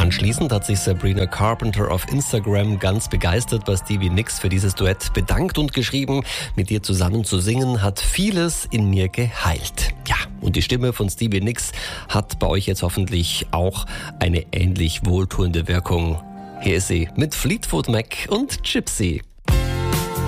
Anschließend hat sich Sabrina Carpenter auf Instagram ganz begeistert bei Stevie Nicks für dieses Duett bedankt und geschrieben, mit ihr zusammen zu singen hat vieles in mir geheilt. Ja, und die Stimme von Stevie Nicks hat bei euch jetzt hoffentlich auch eine ähnlich wohltuende Wirkung. Hier ist sie mit Fleetwood Mac und Gypsy.